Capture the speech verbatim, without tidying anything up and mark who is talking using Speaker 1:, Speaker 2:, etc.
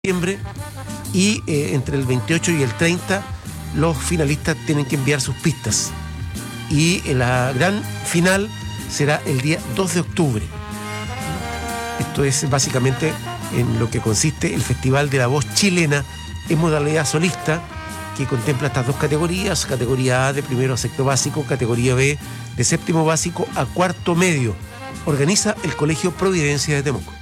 Speaker 1: septiembre y eh, entre el veintiocho y el treinta los finalistas tienen que enviar sus pistas. Y eh, la gran final será el día dos de octubre. Esto es básicamente en lo que consiste el Festival de la Voz Chilena en modalidad solista, que contempla estas dos categorías: categoría A de primero a sexto básico, categoría B de séptimo básico a cuarto medio. Organiza el Colegio Providencia de Temuco.